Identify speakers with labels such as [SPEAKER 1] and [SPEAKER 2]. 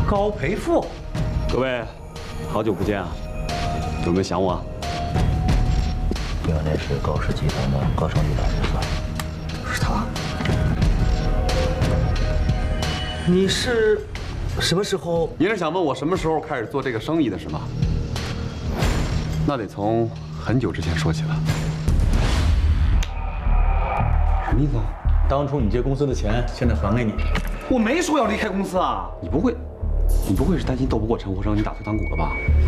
[SPEAKER 1] 高培富，
[SPEAKER 2] 各位，好久不见啊，有没有想我啊？
[SPEAKER 3] 原来是高氏集团的高胜宇的儿子。
[SPEAKER 1] 是他。你是什么时候？
[SPEAKER 2] 您是想问我什么时候开始做这个生意的，是吗？那得从很久之前说起了。什么意思啊？
[SPEAKER 3] 当初你借公司的钱，现在还给你。
[SPEAKER 1] 我没说要离开公司啊。
[SPEAKER 2] 你不会是担心斗不过陈活生，你打退堂鼓了吧？